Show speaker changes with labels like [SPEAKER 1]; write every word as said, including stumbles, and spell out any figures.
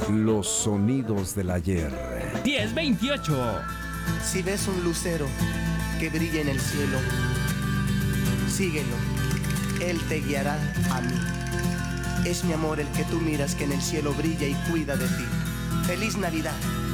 [SPEAKER 1] Los sonidos del ayer.
[SPEAKER 2] diez veintiocho.
[SPEAKER 3] Si ves un lucero que brilla en el cielo, síguelo, él te guiará a mí. Es mi amor el que tú miras que en el cielo brilla y cuida de ti. ¡Feliz Navidad!